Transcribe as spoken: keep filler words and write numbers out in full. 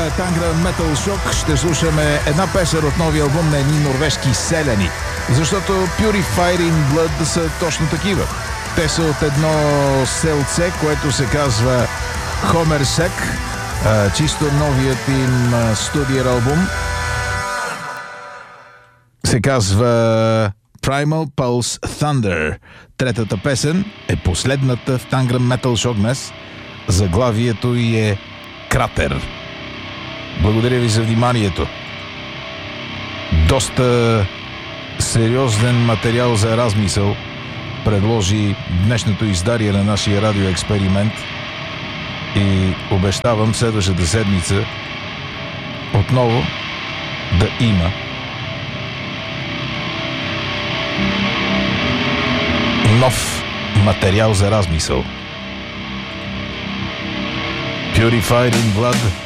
е Tangram Metal Shock. Ще слушаме една песен от новия албум на едни норвежки селяни. Защото Purified in Blood са точно такива. Те са от едно селце, което се казва Хомерсек. Чисто новият им студиер албум се казва Primal Pulse Thunder. Третата песен е последната в Tangram Metal Shock днес. Заглавието й е Кратер. Благодаря ви за вниманието. Доста сериозен материал за размисъл предложи днешното издание на нашия радиоексперимент и обещавам следващата седмица отново да има нов материал за размисъл. Purified in Blood